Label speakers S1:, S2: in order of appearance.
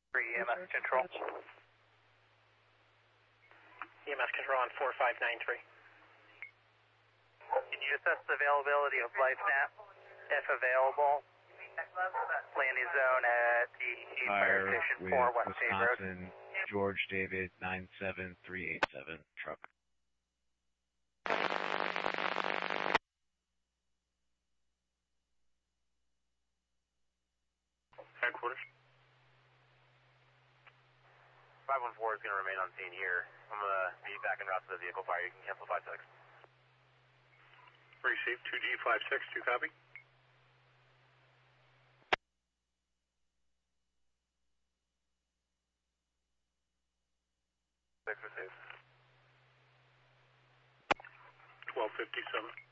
S1: EMS control. EMS control on 4593. Can you assess the availability of LifeNet? If available, landing zone at the Fire Station 4 West State Road.
S2: Wisconsin, George David 97387 truck.
S3: Headquarters. 514 is going to remain on scene here. I'm going to be back en route to the vehicle fire. You can cancel 56.
S4: Receive 2G56, 2 copy.
S3: Six received.
S4: 1257.